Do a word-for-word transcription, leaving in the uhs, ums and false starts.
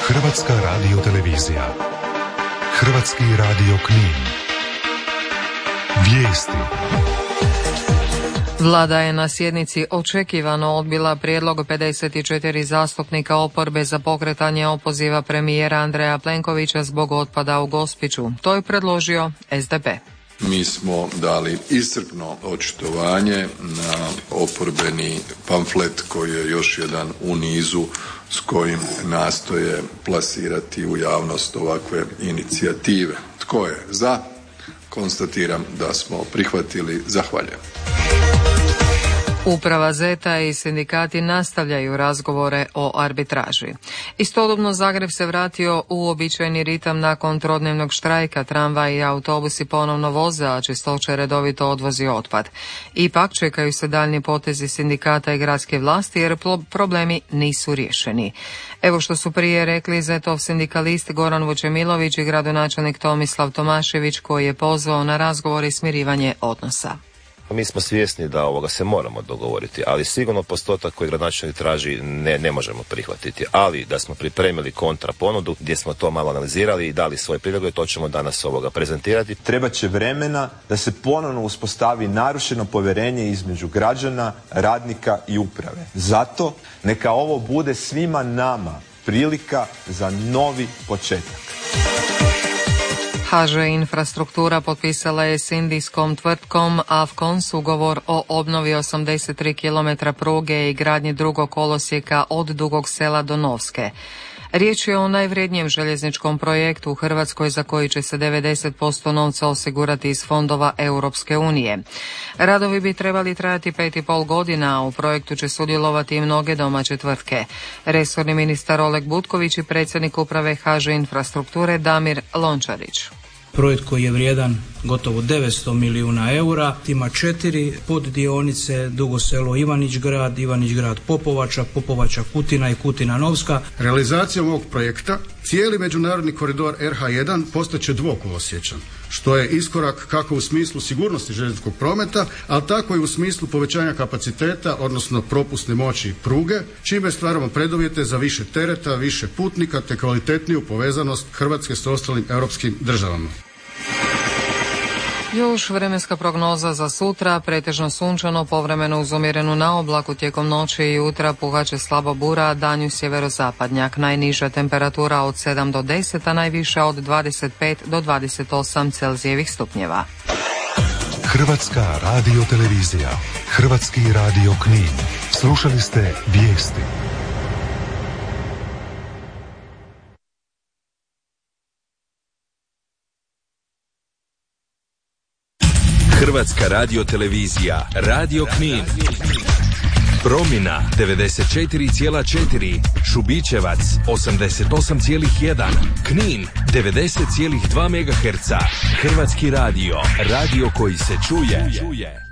Hrvatska radiotelevizija. Hrvatski radio Knin. Vijesti. Vlada je na sjednici očekivano odbila prijedlog pedeset četiri zastupnika oporbe za pokretanje opoziva premijera Andreja Plenkovića zbog otpada u Gospiću. To je predložio es de pe. Mi smo dali iscrpno očitovanje na oporbeni pamflet koji je još jedan u nizu s kojim nastoje plasirati u javnost ovakve inicijative. Tko je za? Konstatiram da smo prihvatili. Zahvaljujem. Uprava zeta i sindikati nastavljaju razgovore o arbitraži. Istodobno Zagreb se vratio u uobičajeni ritam nakon trodnevnog štrajka, tramvaj i autobusi ponovno voze, a Čistoća redovito odvozi otpad. Ipak čekaju se daljnji potezi sindikata i gradske vlasti jer problemi nisu riješeni. Evo što su prije rekli zetov sindikalist Goran Vučemilović i gradonačelnik Tomislav Tomašević koji je pozvao na razgovor i smirivanje odnosa. Mi smo svjesni da ovoga se moramo dogovoriti, ali sigurno postotak koji gradonačelnik traži ne, ne možemo prihvatiti. Ali da smo pripremili kontra ponudu gdje smo to malo analizirali i dali svoje prijedloge, to ćemo danas ovoga prezentirati. Treba će vremena da se ponovno uspostavi narušeno povjerenje između građana, radnika i uprave. Zato neka ovo bude svima nama prilika za novi početak. ha že Infrastruktura potpisala je s indijskom tvrtkom Afcons ugovor o obnovi osamdeset tri kilometra pruge i gradnji drugog kolosijeka od Dugog Sela do Novske. Riječ je o najvrednijem željezničkom projektu u Hrvatskoj za koji će se devedeset posto novca osigurati iz fondova Europske unije. Radovi bi trebali trajati pet i pol godina, a u projektu će sudjelovati i mnoge domaće tvrtke. Resorni ministar Oleg Butković i predsjednik uprave ha že Infrastrukture Damir Lončarić. Projekt koji je vrijedan gotovo devetsto milijuna eura, ima četiri poddionice, Dugo Selo Ivanić Grad, Ivanić Grad Popovača, Popovača Kutina i Kutina Novska. Realizacijom ovog projekta cijeli međunarodni koridor er ha jedan postaće dvokolosječan, što je iskorak kako u smislu sigurnosti željezničkog prometa, ali tako i u smislu povećanja kapaciteta, odnosno propusne moći pruge, čime stvaramo preduvjete za više tereta, više putnika te kvalitetniju povezanost Hrvatske s ostalim europskim državama. Još vremenska prognoza za sutra, pretežno sunčano, povremeno uz umjerenu naoblaku, tijekom noći i jutra puhaće slabo bura, danju sjeverozapadnjak, najniža temperatura od sedam do deset, a najviša od dvadeset pet do dvadeset osam Celzijevih stupnjeva. Hrvatska radiotelevizija, Hrvatski radio Knin. Slušali ste vijesti. Hrvatska radiotelevizija, Radio Knin. Promina devedeset četiri zarez četiri, Šubićevac osamdeset osam zarez jedan, Knin devedeset zarez dva megaherca. Hrvatski radio, radio koji se čuje.